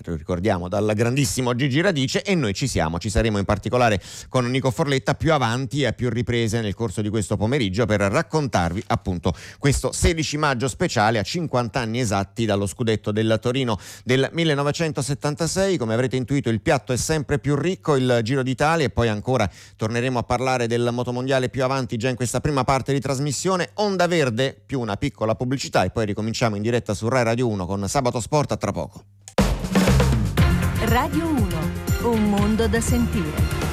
ricordiamo dal grandissimo Gigi Radice, e noi ci saremo in particolare con Nico Forletta più avanti e a più riprese nel corso di questo pomeriggio per raccontarvi appunto questo 16 maggio speciale a 50 anni esatti dallo scudetto del Torino del 1976. Come avrete intuito, il piatto è sempre più ricco, il Giro d'Italia, e poi ancora torneremo a parlare del motomondiale più avanti già in questa prima parte di trasmissione. Onda Verde più una piccola pubblicità e poi ricominciamo in diretta su Rai Radio 1 con Sabato Sport. A tra poco. Radio 1, un mondo da sentire.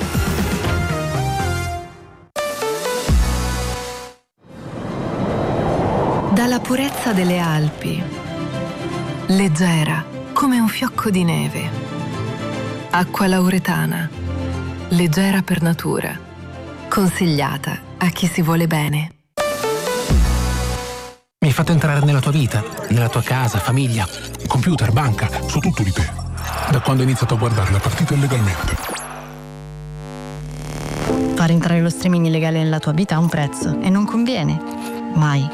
Dalla purezza delle Alpi, leggera come un fiocco di neve. Acqua lauretana, leggera per natura, consigliata a chi si vuole bene. Mi hai fatto entrare nella tua vita, nella tua casa, famiglia, computer, banca, su tutto di te. Da quando hai iniziato a guardare la partita illegalmente. Far entrare lo streaming illegale nella tua vita ha un prezzo e non conviene. Mai.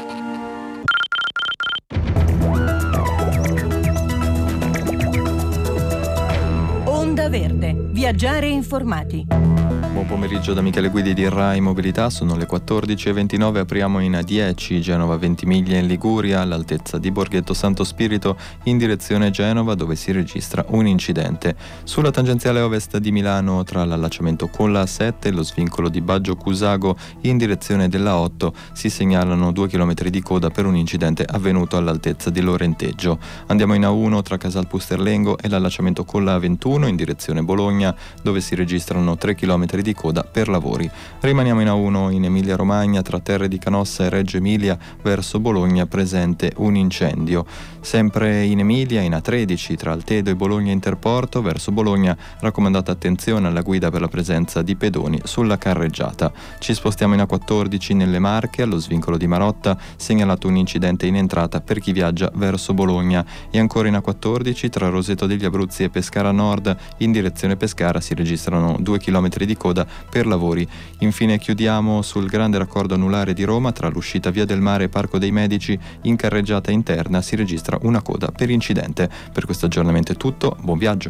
Onda Verde. Viaggiare informati. Buon pomeriggio da Michele Guidi di Rai Mobilità, sono le 14:29, apriamo in A10, Genova Ventimiglia in Liguria, all'altezza di Borghetto Santo Spirito, in direzione Genova, dove si registra un incidente. Sulla tangenziale ovest di Milano, tra l'allacciamento con la A7 e lo svincolo di Baggio Cusago, in direzione della 8, si segnalano 2 km di coda per un incidente avvenuto all'altezza di Lorenteggio. Andiamo in A1 tra Casal Pusterlengo e l'allacciamento con la A21, in direzione Bologna, dove si registrano 3 km di coda per lavori. Rimaniamo in A1 in Emilia Romagna, tra Terre di Canossa e Reggio Emilia, verso Bologna, presente un incendio. Sempre in Emilia, in A13 tra Altedo e Bologna Interporto, verso Bologna, raccomandata attenzione alla guida per la presenza di pedoni sulla carreggiata. Ci spostiamo in A14 nelle Marche, allo svincolo di Marotta, segnalato un incidente in entrata per chi viaggia verso Bologna. E ancora in A14 tra Roseto degli Abruzzi e Pescara Nord, in direzione Pescara, si registrano 2 km di coda per lavori. Infine chiudiamo sul grande raccordo anulare di Roma, tra l'uscita Via del Mare e Parco dei Medici, in carreggiata interna si registra una coda per incidente. Per questo aggiornamento è tutto, buon viaggio.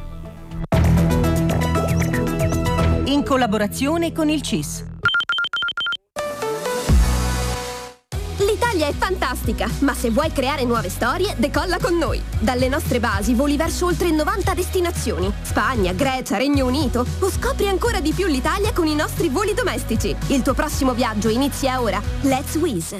In collaborazione con il CIS. L'Italia è fantastica, ma se vuoi creare nuove storie, decolla con noi. Dalle nostre basi voli verso oltre 90 destinazioni. Spagna, Grecia, Regno Unito. O scopri ancora di più l'Italia con i nostri voli domestici. Il tuo prossimo viaggio inizia ora. Let's Wizz.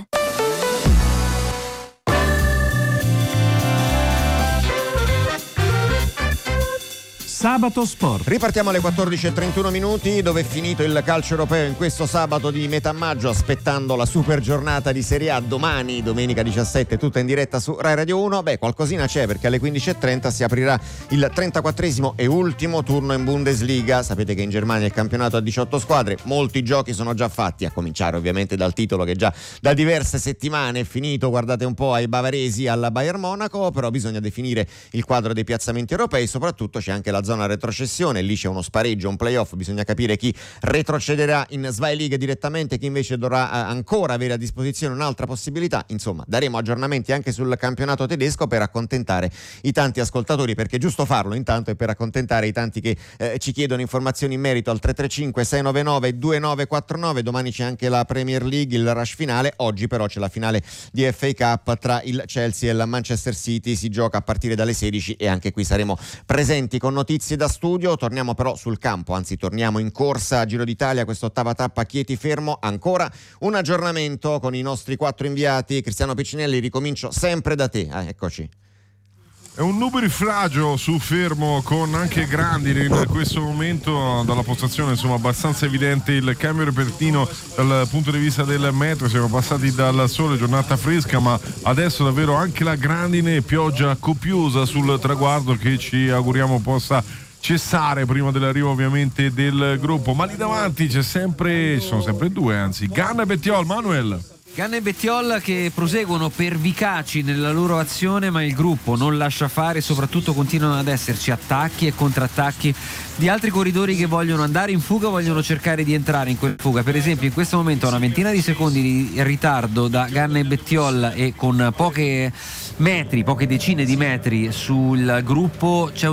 Sabato Sport. Ripartiamo alle 14:31 minuti, dove è finito il calcio europeo in questo sabato di metà maggio, aspettando la super giornata di Serie A domani, domenica 17, tutta in diretta su Rai Radio 1. Qualcosina c'è, perché alle 15:30 si aprirà il 34esimo e ultimo turno in Bundesliga. Sapete che in Germania il campionato ha 18 squadre, molti giochi sono già fatti, a cominciare ovviamente dal titolo che già da diverse settimane è finito, guardate un po' ai bavaresi, alla Bayern Monaco, però bisogna definire il quadro dei piazzamenti europei, soprattutto c'è anche la zona retrocessione, lì c'è uno spareggio, un playoff, bisogna capire chi retrocederà in Zwei League direttamente, chi invece dovrà ancora avere a disposizione un'altra possibilità. Insomma, daremo aggiornamenti anche sul campionato tedesco per accontentare i tanti ascoltatori, perché è giusto farlo intanto, e per accontentare i tanti che ci chiedono informazioni in merito al 335 699 2949. Domani c'è anche la Premier League, il rush finale. Oggi però c'è la finale di FA Cup tra il Chelsea e il Manchester City, si gioca a partire dalle 16 e anche qui saremo presenti con notizie da studio. Torniamo però sul campo, anzi torniamo in corsa a Giro d'Italia, quest'ottava tappa a Chieti Fermo. Ancora un aggiornamento con i nostri 4 inviati. Cristiano Piccinelli, ricomincio sempre da te. Eccoci. È un nubifragio su Fermo, con anche grandi in questo momento. Dalla postazione insomma abbastanza evidente il cambio repentino dal punto di vista del meteo. Siamo passati dal sole, giornata fresca, ma adesso davvero anche la grandine, pioggia copiosa sul traguardo che ci auguriamo possa cessare prima dell'arrivo ovviamente del gruppo. Ma lì davanti ci sono sempre due, anzi, Ganna e Bettiol. Manuel. Ganna e Bettiol che proseguono pervicaci nella loro azione, ma il gruppo non lascia fare, soprattutto continuano ad esserci attacchi e contrattacchi di altri corridori che vogliono andare in fuga, vogliono cercare di entrare in quella fuga. Per esempio in questo momento a una ventina di secondi di ritardo da Ganna e Bettiol, e con poche decine di metri sul gruppo c'è